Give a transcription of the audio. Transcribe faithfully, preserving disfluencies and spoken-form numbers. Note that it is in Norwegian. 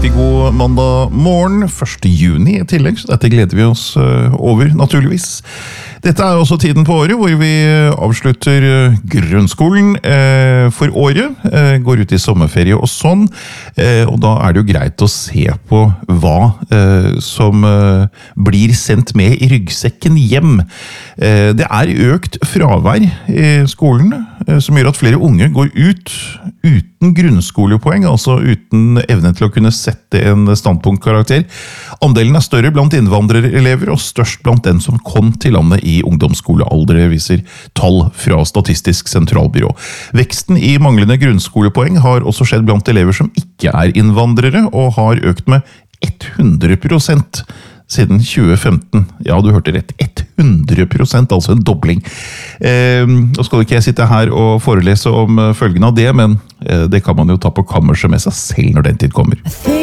riktig god mandag morgen, første juni i tillegg, så dette gleder vi oss over, naturligvis. Dette er også tiden på året hvor vi avslutter grunnskolen for året, går ut i sommerferie og sånn, og da er det jo greit å se på hva som blir sendt med i ryggsekken hjem. Det er økt fravær i skolen, som gjør at flere unge går ut uten grunnskolepoeng, altså uten evne til å kunne sette en standpunktkarakter. Andelen er større blant innvandrerelever og størst blant den som kom til landet i ungdomsskolealder, viser tall fra Statistisk sentralbyrå. Veksten i manglende grunnskolepoeng har også skjedd blant elever som ikke er innvandrere, og har økt med hundre prosent siden tjue femten. Ja, du hørte rett. hundre prosent, altså en dobling. Eh, nå skal ikke jeg sitte her og forelese om følgene av det, men eh, det kan man jo ta på kammerset med seg selv når den tid kommer.